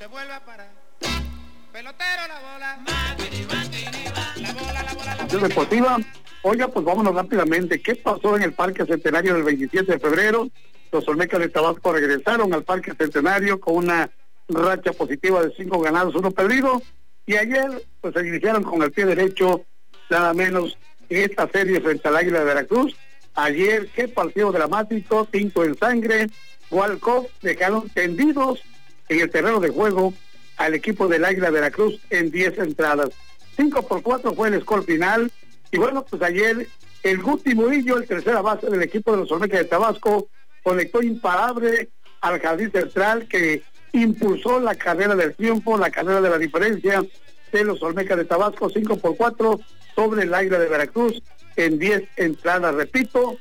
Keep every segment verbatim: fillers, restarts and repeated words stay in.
se vuelve a parar. Pelotero la bola. La bola, la bola, la bola. Deportiva. Oiga, pues vámonos rápidamente. ¿Qué pasó en el Parque Centenario del veintisiete de febrero? Los Olmecas de Tabasco regresaron al Parque Centenario con una racha positiva de cinco ganados, uno perdido. Y ayer, pues se iniciaron con el pie derecho, nada menos, en esta serie frente al Águila de Veracruz. Ayer, qué partido dramático, tinto en sangre. Walcott dejaron tendidos en el terreno de juego al equipo del Águila de Veracruz en diez entradas. cinco por cuatro fue el score final. Y bueno, pues ayer el Guti Murillo, el tercera base del equipo de los Olmecas de Tabasco, conectó imparable al jardín central que impulsó la carrera del triunfo, la carrera de la diferencia de los Olmecas de Tabasco, cinco por cuatro sobre el Águila de Veracruz en diez entradas, repito.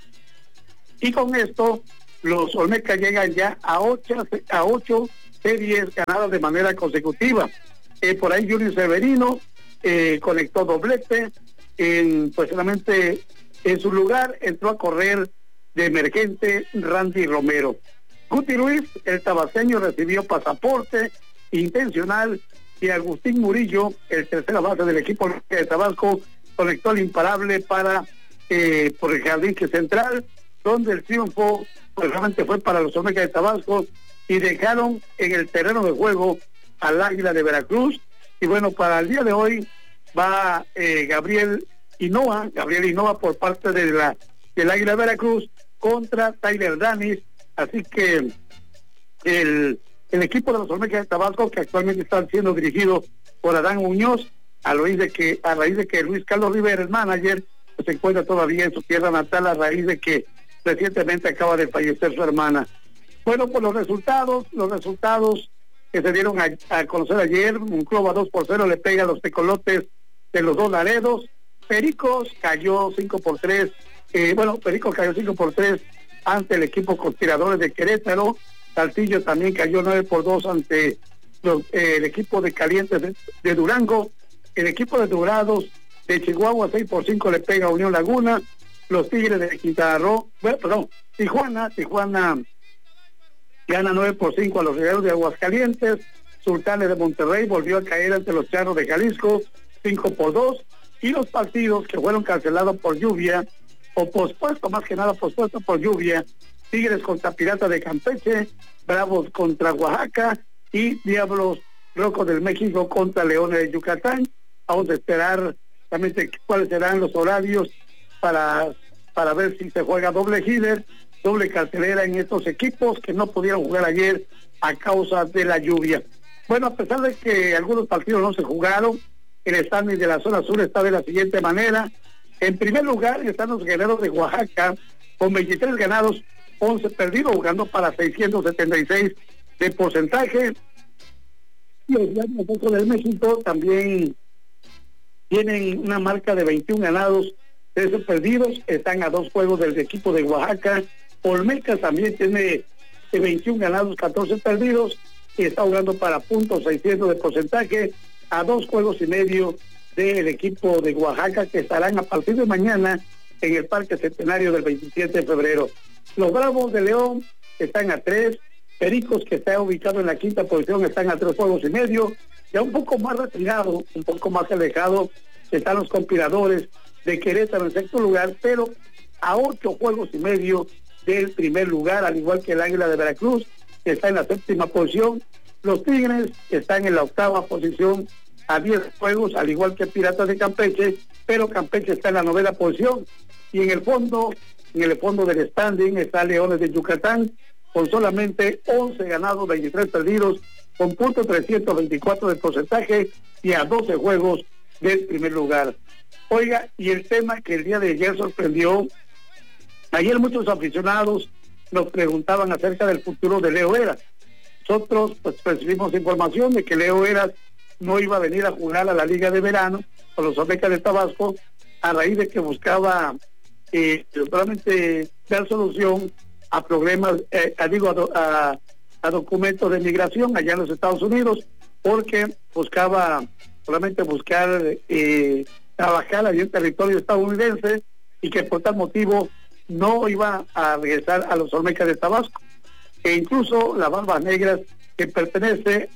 Y con esto los Olmecas llegan ya a ocho, a ocho series ganadas de manera consecutiva. Eh, por ahí Junior Severino eh, conectó doblete, en, pues solamente en su lugar entró a correr de emergente Randy Romero. Guti Luis, el tabaseño, recibió pasaporte intencional y Agustín Murillo, el tercera base del equipo de Tabasco, conectó el imparable para eh, por el jardín central, donde el triunfo pues realmente fue para los Olmecas de Tabasco y dejaron en el terreno de juego al Águila de Veracruz. Y bueno, para el día de hoy va eh, Gabriel Hinoa, Gabriel Hinoa por parte de la del Águila de Veracruz contra Tyler Danis. Así que el, el equipo de los Olmecas de Tabasco, que actualmente está siendo dirigido por Adán Muñoz, a raíz de que a raíz de que Luis Carlos Rivera, el manager, pues, se encuentra todavía en su tierra natal a raíz de que recientemente acaba de fallecer su hermana. Bueno, pues los resultados, los resultados que se dieron a, a conocer ayer: un club a dos por cero le pega a los tecolotes de los dos Laredos. Pericos cayó cinco por tres, eh, bueno, Pericos cayó cinco por tres ante el equipo Conspiradores de Querétaro. Saltillo también cayó nueve por dos ante los, eh, el equipo de Calientes de, de Durango. El equipo de Dorados de Chihuahua seis por cinco le pega a Unión Laguna. Los Tigres de Quintana Roo, bueno, perdón, Tijuana, Tijuana gana nueve por cinco a los Rieleros de Aguascalientes. Sultanes de Monterrey volvió a caer ante los Charros de Jalisco cinco por dos. Y los partidos que fueron cancelados por lluvia, o pospuesto, más que nada pospuesto por lluvia: Tigres contra Piratas de Campeche, Bravos contra Oaxaca y Diablos Rojos del México contra Leones de Yucatán. Vamos a esperar realmente cuáles serán los horarios para, para ver si se juega doble líder, doble cartelera en estos equipos que no pudieron jugar ayer a causa de la lluvia. Bueno, a pesar de que algunos partidos no se jugaron, el standing de la zona sur está de la siguiente manera. En primer lugar están los Guerreros de Oaxaca con veintitrés ganados, once perdidos, jugando para seiscientos setenta y seis de porcentaje. Y los Diablos del México también tienen una marca de veintiún ganados, trece perdidos, están a dos juegos del equipo de Oaxaca. Olmecas también tiene veintiún ganados, catorce perdidos, y está jugando para punto seiscientos de porcentaje, a dos juegos y medio del equipo de Oaxaca, que estarán a partir de mañana en el Parque Centenario del veintisiete de febrero. Los Bravos de León están a tres, Pericos, que está ubicado en la quinta posición, están a tres juegos y medio. Ya un poco más retirado, un poco más alejado, están los Conspiradores de Querétaro en sexto lugar, pero a ocho juegos y medio del primer lugar, al igual que el Águila de Veracruz, que está en la séptima posición. Los Tigres están en la octava posición a diez juegos, al igual que Piratas de Campeche, pero Campeche está en la novena posición. Y en el fondo, en el fondo del standing está Leones de Yucatán, con solamente once ganados, veintitrés perdidos, con punto trescientos veinticuatro de porcentaje y a doce juegos del primer lugar. Oiga, y el tema que el día de ayer sorprendió: ayer muchos aficionados nos preguntaban acerca del futuro de Leo Eras. Nosotros pues recibimos información de que Leo Eras no iba a venir a jugar a la Liga de Verano con los Olmecas de Tabasco, a raíz de que buscaba eh, solamente dar solución a problemas, eh, a, digo, a, a, a documentos de migración allá en los Estados Unidos, porque buscaba solamente buscar eh, trabajar allí en territorio estadounidense, y que por tal motivo no iba a regresar a los Olmecas de Tabasco. E incluso la Barbas Negras, que pertenece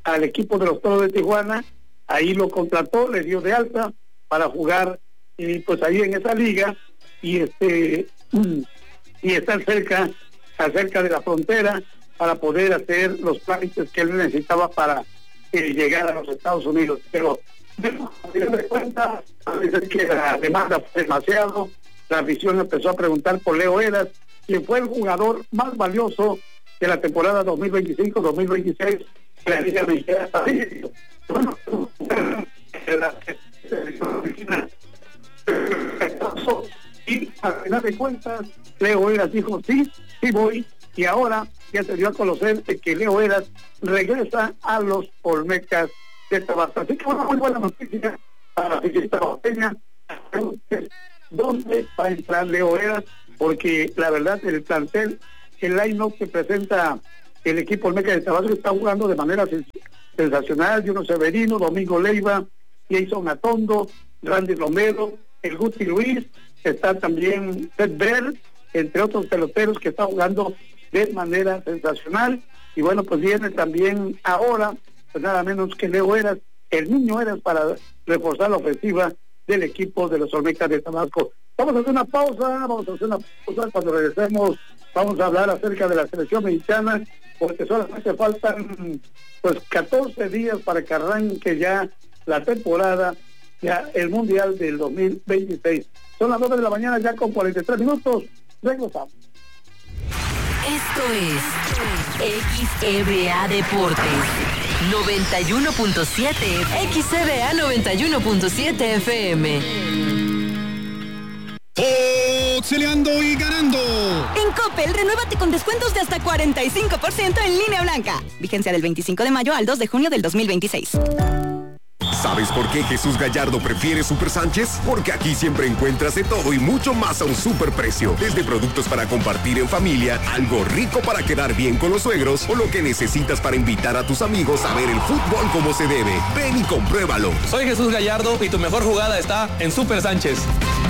al equipo de los Toros de Tijuana, ahí lo contrató, le dio de alta para jugar y pues ahí en esa liga y este y estar cerca, cerca de la frontera para poder hacer los trámites que él necesitaba para eh, llegar a los Estados Unidos. Pero a final de cuentas, parece que la demanda fue demasiado, la afición empezó a preguntar por Leo Eras, quien fue el jugador más valioso de la temporada dos mil veinticinco dos mil veintiséis de la Liga Mexicana. Y al final de cuentas, Leo Eras dijo sí, sí voy, y ahora ya se dio a conocer que Leo Eras regresa a los Olmecas de Tabasco. Así que una muy buena noticia para la fiesta norteña. ¿Dónde va a entrar Leo Eras? Porque la verdad el plantel, el line-up que presenta el equipo Olmeca de Tabasco está jugando de manera sensacional. Juno Severino, Domingo Leiva, Jason Atondo, Randy Romero, el Guti Luis, está también Ted Bell, entre otros peloteros que están jugando de manera sensacional. Y bueno, pues viene también ahora, pues nada menos que Leo Eras, el niño Eras, para reforzar la ofensiva del equipo de los Olmecas de Tabasco. Vamos a hacer una pausa, vamos a hacer una pausa. Cuando regresemos vamos a hablar acerca de la selección mexicana, porque solamente faltan pues catorce días para que arranque ya la temporada, ya el Mundial del dos mil veintiséis. Son las nueve de la mañana ya con cuarenta y tres minutos. Regresamos. Esto es X E B A Deportes noventa y uno punto siete, X E B A noventa y uno punto siete F M. Boxeleando y ganando. En Coppel, renuévate con descuentos de hasta cuarenta y cinco por ciento en línea blanca. Vigencia del veinticinco de mayo al dos de junio del dos mil veintiséis. ¿Sabes por qué Jesús Gallardo prefiere Super Sánchez? Porque aquí siempre encuentras de todo y mucho más a un super precio. Desde productos para compartir en familia, algo rico para quedar bien con los suegros o lo que necesitas para invitar a tus amigos a ver el fútbol como se debe. Ven y compruébalo. Soy Jesús Gallardo y tu mejor jugada está en Super Sánchez.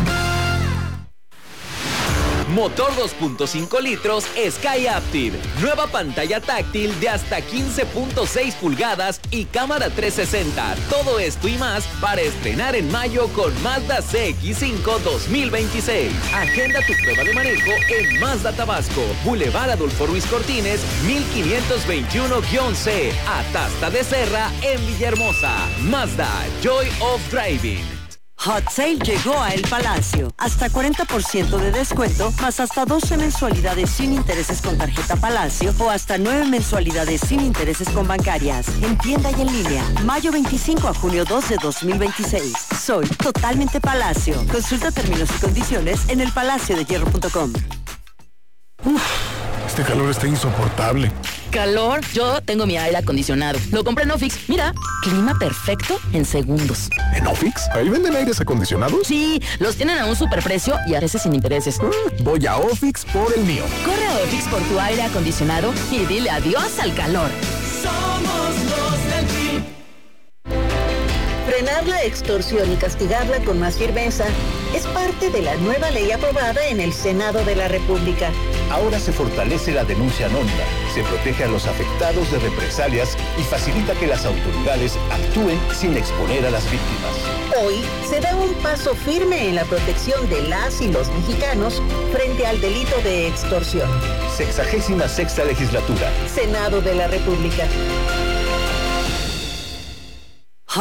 Motor dos punto cinco litros Sky Active. Nueva pantalla táctil de hasta quince punto seis pulgadas y cámara trescientos sesenta. Todo esto y más para estrenar en mayo con Mazda C X cinco dos mil veintiséis. Agenda tu prueba de manejo en Mazda Tabasco, Boulevard Adolfo Ruiz Cortines, mil quinientos veintiuno C, Atasta de Serra en Villahermosa. Mazda, Joy of Driving. Hot Sale llegó a El Palacio. Hasta cuarenta por ciento de descuento, más hasta doce mensualidades sin intereses con tarjeta Palacio o hasta nueve mensualidades sin intereses con bancarias. En tienda y en línea. Mayo veinticinco a junio dos de dos mil veintiséis. Soy totalmente Palacio. Consulta términos y condiciones en el palacio de hierro punto com. Uf, este calor está insoportable. ¿Calor? Yo tengo mi aire acondicionado. Lo compré en Ofix. Mira, clima perfecto en segundos. ¿En Ofix? ¿Ahí venden aires acondicionados? Sí, los tienen a un superprecio y a veces sin intereses. Mm, voy a Ofix por el mío. Corre a Ofix por tu aire acondicionado y dile adiós al calor. Somos los del P I B. Frenar la extorsión y castigarla con más firmeza es parte de la nueva ley aprobada en el Senado de la República. Ahora se fortalece la denuncia anónima, se protege a los afectados de represalias y facilita que las autoridades actúen sin exponer a las víctimas. Hoy se da un paso firme en la protección de las y los mexicanos frente al delito de extorsión. Sexagésima sexta legislatura. Senado de la República.